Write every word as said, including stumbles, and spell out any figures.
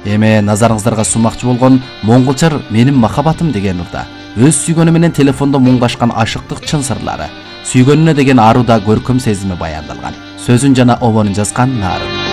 Эми назарыңыздарга сунмакчы болгон Монголчар менин махаббатым деген урда өз сүйгөнү менен телефондо муңдашкан ашыктык чын сырлары, сүйгөнүнө деген аруда көркөм сезими баяндалган. Сөзүн жана обонун жазган Нарын.